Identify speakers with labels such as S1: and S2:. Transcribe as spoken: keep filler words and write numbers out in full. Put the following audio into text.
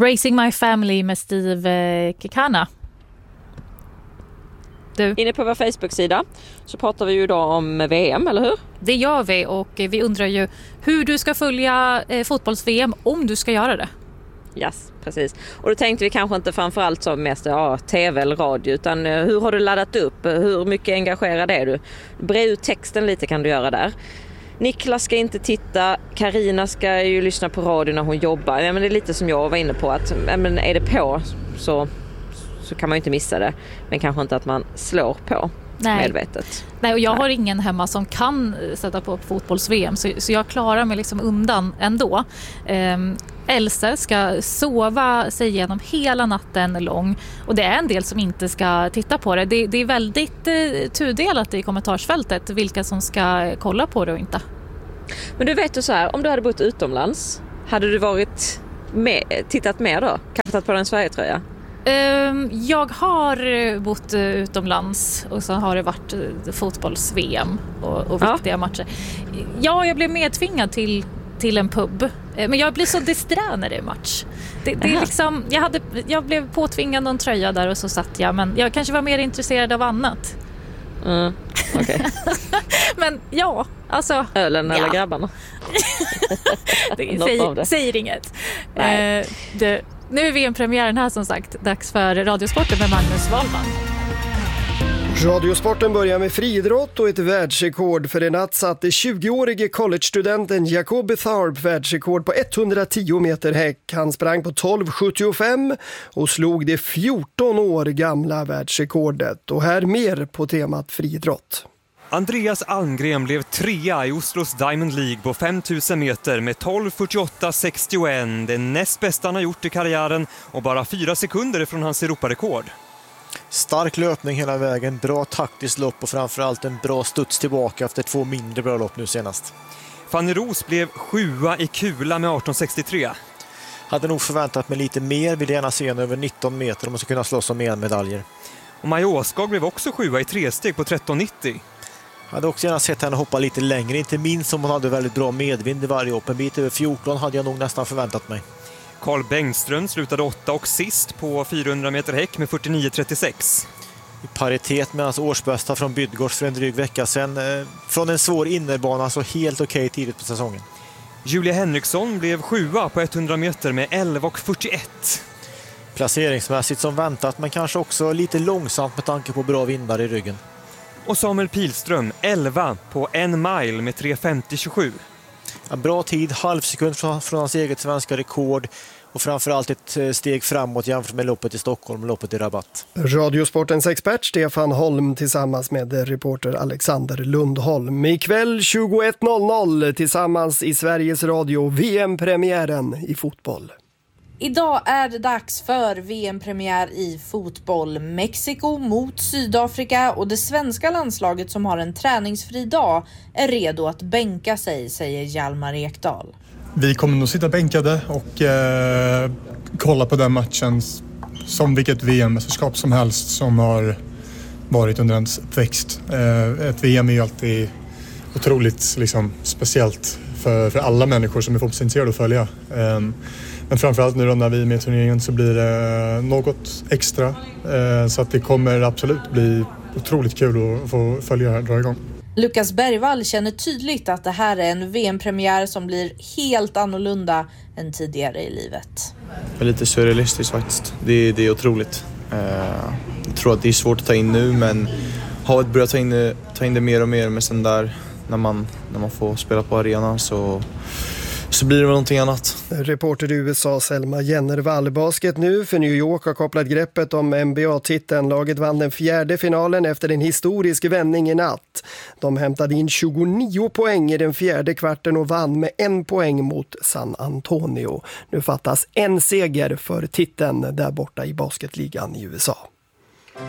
S1: Raising My Family med Steve Kekana. Du.
S2: Inne på vår Facebook-sida så pratar vi ju då om V M, eller hur?
S1: Det gör vi, och vi undrar ju hur du ska följa eh, fotbolls-V M om du ska göra det.
S2: Yes, precis. Och då tänkte vi kanske inte framförallt som mest ja, tv eller radio, utan eh, hur har du laddat upp? Hur mycket engagerad är du? Bre ut texten lite kan du göra där. Niklas ska inte titta, Karina ska ju lyssna på radio när hon jobbar. Ja, men det är lite som jag var inne på, att ja, men är det på så... så kan man ju inte missa det, men kanske inte att man slår på. Nej. Medvetet.
S1: Nej, och jag
S2: Nej.
S1: har ingen hemma som kan sätta på fotbolls-V M, så, så jag klarar mig liksom undan ändå. Um, Else ska sova sig igenom hela natten lång, och det är en del som inte ska titta på det. Det, det är väldigt eh, tudelat i kommentarsfältet vilka som ska kolla på det och inte.
S2: Men du vet ju så här, om du hade bott utomlands, hade du varit med, tittat mer då? Kanske tagit på en Sverige-tröja?
S1: Jag har bott utomlands och så har det varit fotbolls-V M och, och viktiga ja. matcher. Ja, jag blev medtvingad till, till en pub, men jag blir så disträ när det är match. Det, det är liksom, jag, hade, jag blev påtvingad någon tröja där och så satt jag, men jag kanske var mer intresserad av annat.
S2: Mm, okay.
S1: Men ja, alltså...
S2: Ölen
S1: ja.
S2: eller grabbarna?
S1: det, säg, säger inget. Nej. Uh, det, Nu är V M-premiären här som sagt. Dags för Radiosporten med Magnus Wahlman.
S3: Radiosporten börjar med friidrott och ett världsrekord. För en natt satte tjugoårige college-studenten Jacoby Tharp världsrekord på etthundratio meter häck. Han sprang på tolv sjuttiofem och slog det fjorton år gamla världsrekordet. Och här mer på temat friidrott.
S4: Andreas Almgren blev trea i Oslos Diamond League på femtusen meter med tolv fyrtioåtta sextioett. Det näst bästa han har gjort i karriären och bara fyra sekunder från hans Europarekord.
S5: Stark löpning hela vägen, bra taktiskt lopp och framförallt en bra studs tillbaka efter två mindre bra lopp nu senast.
S4: Fanny Ros blev sjua i kula med arton sextiotre.
S5: Hade nog förväntat mig lite mer, vill gärna se en över nitton meter om man ska kunna slåss om mer medaljer.
S4: Och Maja Åskag blev också sjua i tresteg på tretton nittio.
S5: Jag hade också gärna sett henne hoppa lite längre, inte minst som hon hade väldigt bra medvind i varje hopp. En bit över fjorton hade jag nog nästan förväntat mig.
S4: Carl Bengström slutade åtta och sist på fyrahundra meter häck med fyrtionio trettiosex.
S5: I paritet med hans årsbästa från Bydgårds för en dryg vecka sedan. Eh, från en svår innerbana så helt okej tidigt på säsongen.
S4: Julia Henriksson blev sjua på etthundra meter med elva och fyrtioett.
S5: Placeringsmässigt som väntat, men kanske också lite långsamt med tanke på bra vindar i ryggen.
S4: Och Samuel Pilström, elva på en mile med tre femtio tjugosju.
S5: En bra tid, halvsekund från, från hans eget svenska rekord och framförallt ett steg framåt jämfört med loppet i Stockholm och loppet i Rabat.
S3: Radiosportens expert Stefan Holm tillsammans med reporter Alexander Lundholm. Ikväll tjugoett noll noll tillsammans i Sveriges Radio V M-premiären i fotboll.
S6: Idag är det dags för V M-premiär i fotboll. Mexiko mot Sydafrika och det svenska landslaget som har en träningsfri dag är redo att bänka sig, säger Hjalmar Ekdal.
S7: Vi kommer nog sitta bänkade och eh, kolla på den matchen som vilket V M-mästerskap som helst som har varit under ens uppväxt. Eh, ett V M är ju alltid otroligt liksom, speciellt för, för alla människor som är fotbollsintresserade att följa. Eh, Men framförallt nu då när vi är med i turneringen så blir det något extra. Så att det kommer absolut bli otroligt kul att få följa det här, dra igång.
S6: Lukas Bergvall känner tydligt att det här är en V M-premiär som blir helt annorlunda än tidigare i livet.
S8: Det är lite surrealistiskt faktiskt. Det är, det är otroligt. Jag tror att det är svårt att ta in nu, men har börjat ta in det, ta in det mer och mer. Men sen där när man, när man får spela på arenan så... så blir det någonting annat.
S3: Reporter i U S A Selma Jennervall. Basket nu för New York har kopplat greppet om N B A-titeln. Laget vann den fjärde finalen efter en historisk vändning i natt. De hämtade in tjugonio poäng i den fjärde kvarten och vann med en poäng mot San Antonio. Nu fattas en seger för titeln där borta i basketligan i U S A.